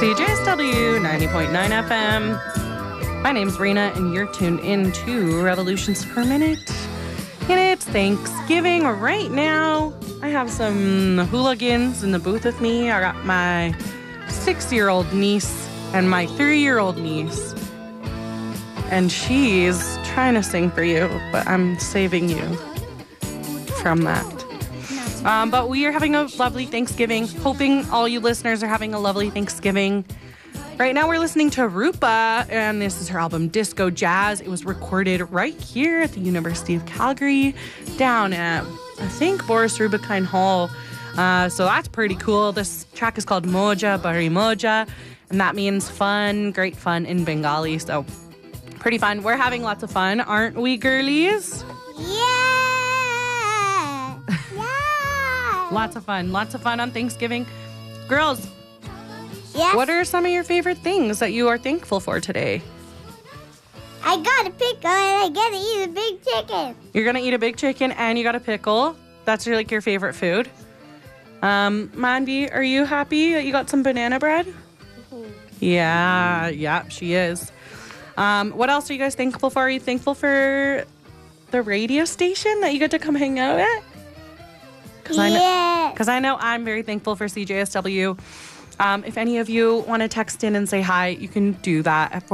CJSW 90.9 FM. My name's Rena, and you're tuned in to Revolutions Per Minute. And it's Thanksgiving right now. I have some hooligans in the booth with me. I got my 6-year-old niece and my 3-year-old niece. And she's trying to sing for you, but I'm saving you from that. But we are having a lovely Thanksgiving. Hoping all you listeners are having a lovely Thanksgiving. Right now we're listening to Rupa, and this is her album Disco Jazz. It was recorded right here at the University of Calgary, down at, I think, Boris Rubikine Hall. So that's pretty cool. This track is called Moja Bari Moja, and that means fun, great fun in Bengali. So pretty fun. We're having lots of fun, aren't we, girlies? Yeah! Lots of fun on Thanksgiving. Girls, Yes? what are some of your favorite things that you are thankful for today? I got a pickle and I get to eat a big chicken. You're going to eat a big chicken and you got a pickle. That's like your favorite food. Mandy, are you happy that you got some banana bread? Mm-hmm. Yeah, she is. What else are you guys thankful for? Are you thankful for the radio station that you get to come hang out at? Because I know I'm very thankful for CJSW. If any of you want to text in and say hi, you can do that at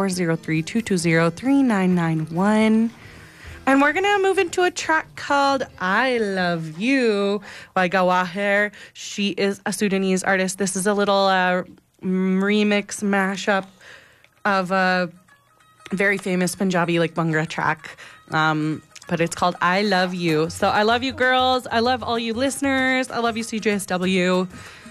403-220-3991. And we're going to move into a track called I Love You by Gawaher. She is a Sudanese artist. This is a little remix mashup of a very famous Punjabi like Bhangra track. But it's called I Love You. So I love you, girls. I love all you listeners. I love you, CJSW.